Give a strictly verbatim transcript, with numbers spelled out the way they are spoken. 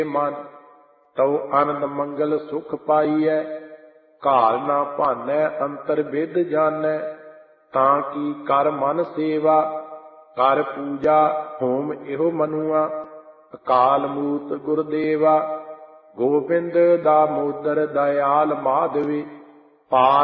ਮਨ ਤਉ ਆਨੰਦ ਮੰਗਲ ਸੁਖ ਪਾਈਐ। ਘਾਲ ਨਾ ਭਾਨੈ ਅੰਤਰ ਵਿਦ ਜਾਣੈ ਤਾਂ ਕੀ ਕਰ ਮਨ ਸੇਵਾ। ਕਰ ਪੂਜਾ ਹੋਮ ਇਹੋ ਮਨੁਆ ਅਕਾਲ ਮੂਰਤ ਗੁਰਦੇਵਾ। ਗੋਬਿੰਦ ਦਾਮੋਦਰ ਦਇਆਲ ਮਾਧਵੇ ਪਾਰ